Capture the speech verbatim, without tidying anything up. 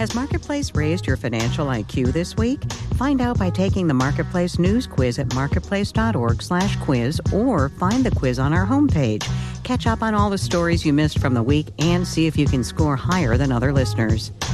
Has Marketplace raised your financial I Q this week? Find out by taking the Marketplace News Quiz at marketplace.org slash quiz or find the quiz on our homepage. Catch up on all the stories you missed from the week and see if you can score higher than other listeners.